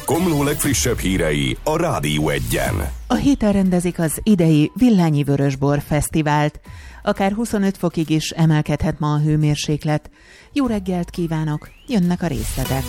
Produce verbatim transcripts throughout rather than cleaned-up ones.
Komló legfrissebb hírei a Rádió Egyen. A héten rendezik az idei Villányi Vörösbor Fesztivált. Akár huszonöt fokig is emelkedhet ma a hőmérséklet. Jó reggelt kívánok, jönnek a részletek.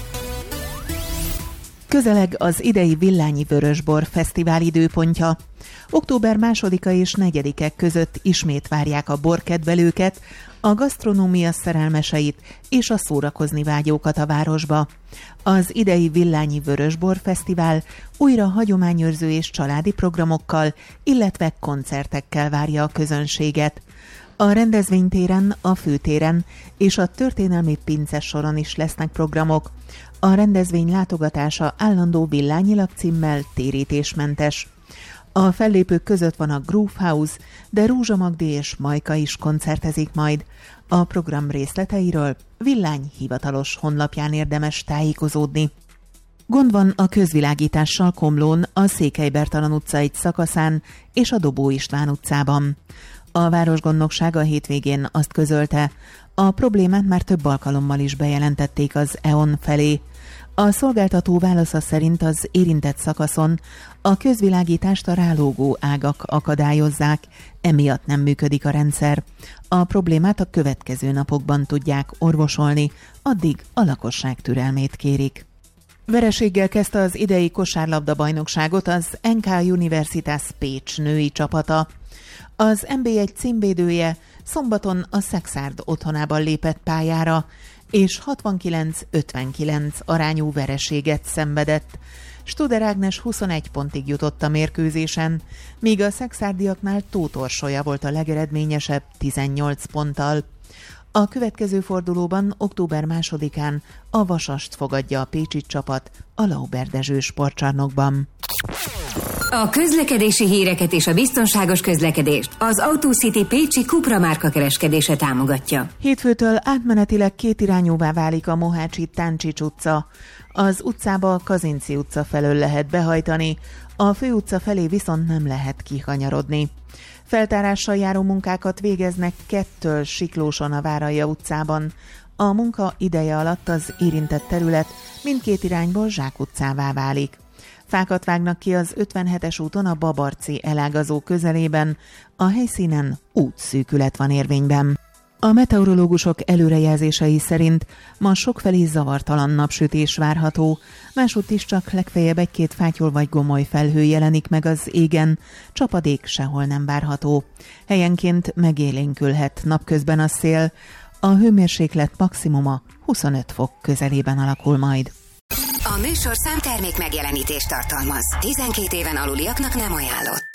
Közeleg az idei Villányi Vörösbor Fesztivál időpontja. Október másodika és negyedike között ismét várják a borkedvelőket, a gasztronómia szerelmeseit és a szórakozni vágyókat a városba. Az idei Villányi Vörösbor Fesztivál újra hagyományőrző és családi programokkal, illetve koncertekkel várja a közönséget. A rendezvénytéren, a főtéren és a történelmi Pinces soron is lesznek programok. A rendezvény látogatása állandó villányilag címmel térítésmentes. A fellépők között van a Groove House, de Rózsa Magdi és Majka is koncertezik majd. A program részleteiről Villány hivatalos honlapján érdemes tájékozódni. Gond van a közvilágítással Komlón, a Székely Bertalan utca egy szakaszán és a Dobó István utcában. A városgondnokság a hétvégén azt közölte, a problémát már több alkalommal is bejelentették az é e on felé. A szolgáltató válasza szerint az érintett szakaszon a közvilágítást a rálógó ágak akadályozzák, emiatt nem működik a rendszer. A problémát a következő napokban tudják orvosolni, addig a lakosság türelmét kérik. Vereséggel kezdte az idei kosárlabda-bajnokságot az en ká Universitas Pécs női csapata. Az en bé egy címvédője szombaton a Szekszárd otthonában lépett pályára, és hatvankilenc ötvenkilenc arányú vereséget szenvedett. Studer Ágnes huszonegy pontig jutott a mérkőzésen, míg a szekszárdiaknál Tóth Orsolya volt a legeredményesebb tizennyolc ponttal. A következő fordulóban október másodikán a Vasast fogadja a pécsi csapat a Lauber Dezső sportcsarnokban. A közlekedési híreket és a biztonságos közlekedést az AutoCity Pécsi Cupra márka kereskedése támogatja. Hétfőtől átmenetileg kétirányúvá válik a Mohácsi-Táncsics utca. Az utcába a Kazinczy utca felől lehet behajtani, a főutca felé viszont nem lehet kikanyarodni. Feltárással járó munkákat végeznek kettől Siklóson a Váralja utcában. A munka ideje alatt az érintett terület mindkét irányból zsákutcává válik. Fákat vágnak ki az ötvenhetes úton a Babarci elágazó közelében, a helyszínen útszűkület van érvényben. A meteorológusok előrejelzései szerint ma sokfelé zavartalan napsütés várható, másutt is csak legfeljebb egy-két fátyol vagy gomoly felhő jelenik meg az égen, csapadék sehol nem várható. Helyenként megélénkülhet napközben a szél, a hőmérséklet maximuma huszonöt fok közelében alakul majd. A műsorszám termék megjelenítést tartalmaz. tizenkét éven aluliaknak nem ajánlott.